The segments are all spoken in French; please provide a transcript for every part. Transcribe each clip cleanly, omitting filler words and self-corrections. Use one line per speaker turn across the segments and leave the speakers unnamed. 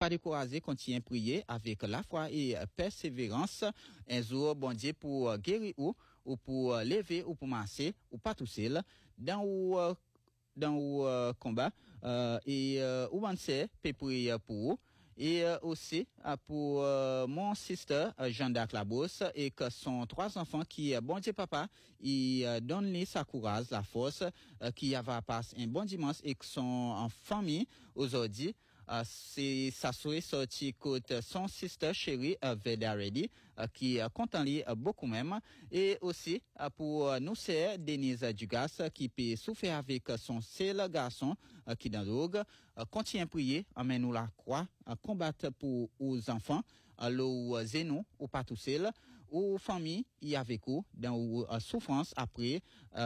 pas décourager, continuez à prier avec la foi et persévérance. Un jour, bon Dieu, pour guérir ou pour lever ou pour masser ou pas tout seul dans ou combat ou on sait peut prier pour vous. Et aussi pour mon sister Jeanne d'Arc Labos et que son 3 enfants qui bon Dieu papa il donne lui sa courage la force qui va passer un bon dimanche et que sont en famille aujourd'hui. C'est ça souhait sorti côté son sister chérie Veda Reddy qui content lui beaucoup même et aussi pour nous c'est Denise Dugas qui peut souffrir avec son seul garçon qui dans drogue continue à prier amène nous la croix combattre pour aux enfants le zénon ou pas tout seul ou famille y avec vous dans souffrance après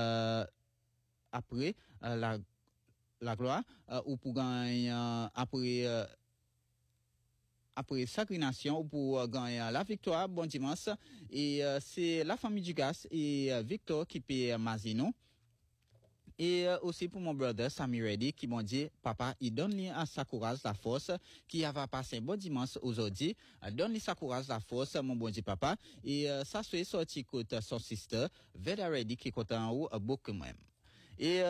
la gloire ou pour gagner après sacrination ou pour gagner la victoire bon dimanche et c'est la famille du gaz et Victor qui paie Mazino et aussi pour mon brother Sami Reddy qui m'ont dit papa il donne lui à sa courage la force qui va passer un bon dimanche aujourd'hui donne lui sa courage la force mon bon Dieu papa et ça soit sorti côté son sister Veda Reddy qui compte en haut beaucoup même. Et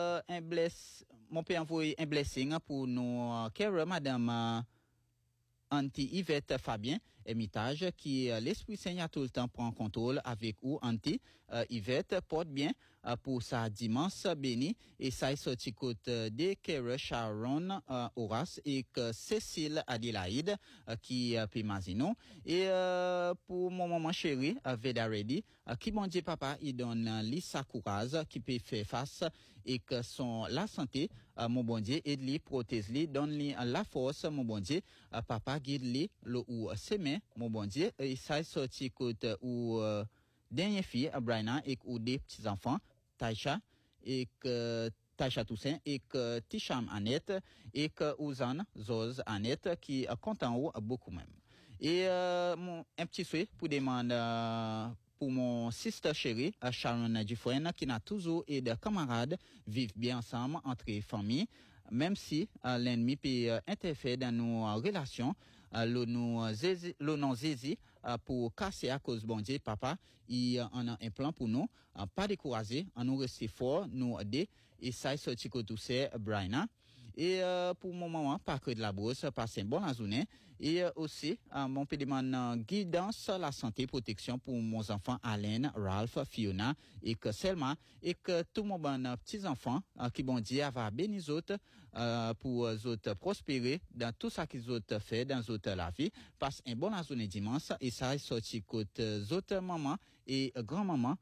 mon père envoyé un blessing pour nous care madame Anti Yvette Fabien Hermitage qui l'Esprit Saint tout le temps prend contrôle avec ou Anti Yvette porte bien pour sa dimanche béni et ça est sorti côté de Kere Sharon Horace et que Cécile Adélaïde qui Pimazino et pour mon maman chérie Veda Reddy qui bon Dieu papa il donne Lisa courage qui peut faire face et que son la santé mon bon Dieu aide lui protège lui donne lui la force mon bon Dieu papa guide lui le ou semaine mon bon Dieu et ça est sorti côté ou dernière fille Brianna et ou des petits enfants Taisha et que Taisha Toussaint et que Tisham Annette et que Ouzane Zoz Annette qui content ou beaucoup même et un petit souhait pour demander pour mon sister chérie Sharon Dufresne qui n'a toujours et de camarades vivent bien ensemble entre familles même si l'ennemi peut interférer dans nos relations le non zizi pour casser à cause bon Dieu papa il en a un plan pour nous pas décourager on nous rester fort nous aider et ça sorti que tout c'est Brianna et pour mon maman pas que de la brosse passer une bonne journée et aussi mon peut demander guidance la santé protection pour mon enfant Alain Ralph Fiona et que Selma et que tout mon bon petits enfants qui bon Dieu va bénir autres pour autres prospérer dans tout ça qu'ils autres fait dans autres la vie passe un bon journée dimanche et ça est sorti côté autres maman et grand-maman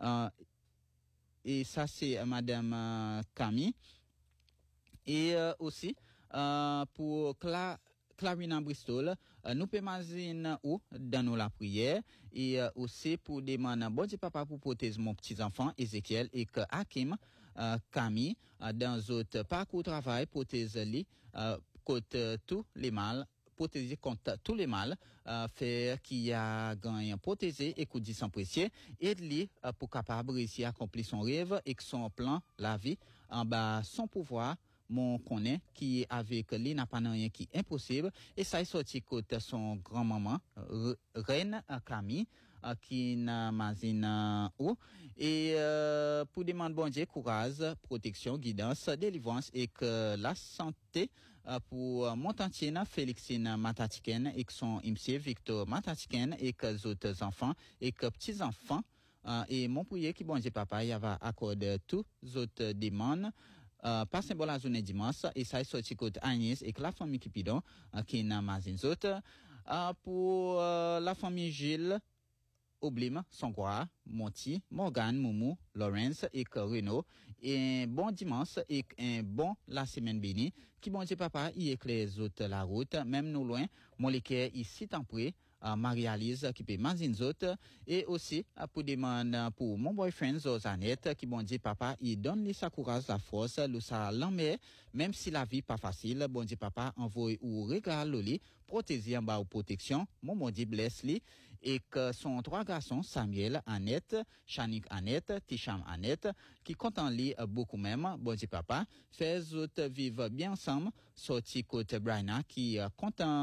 et ça c'est madame Camille et aussi pour Clarina Bristol nous permettons ou dans nous la prière et aussi pour demander bon Dieu papa pour protéger mon petit enfant Ezekiel et que Hakim Camille dans autres parcours travail protéger lui contre tous les mal protéger contre tous les mal faire qui a gagné protéger et coup sans précieux et lui pour capable réussir à accomplir son rêve et que son plan la vie en bas son pouvoir mon connaît qui avec lui n'a pas rien qui est impossible et ça est sorti côté son grand-maman reine Camille qui n'a mazine ou et pour demander bon Dieu courage protection guidance délivrance et que la santé pour Montantine Félixine Matatiken et que son imsier Victor Matatiken et que les autres enfants et que petits enfants et mon prière qui bon Dieu papa il va accorder tous autres demandes passe un bon la journée dimanche et ça est sorti côté Agnès et que la famille qui pidon qui n'a mazine autres pour la famille Gilles Oblime, Songwa, Monty, Morgan, Moumou, Lawrence et Renaud. Et un bon dimanche et un bon la semaine bénie. Qui bon Dieu papa, il éclaire les autres la route, même nous loin, mon liqueur ici tant près, Marie-Alice qui peut mazine autres. Et aussi, pour demander pour mon boyfriend Zozanette, qui bon Dieu papa, il donne lui sa courage, la force, le sa l'emmène, même si la vie pas facile, bon Dieu papa, envoie ou régale lui, protéger en bas ou protection, mon bon Dieu blesse lui, et que son 3 garçons, Samuel, Annette, Chanik Annette, Tisham Annette, qui comptent en lui beaucoup même, bon Dieu papa, fait autres vivre bien ensemble, sorti côté Brianna, qui content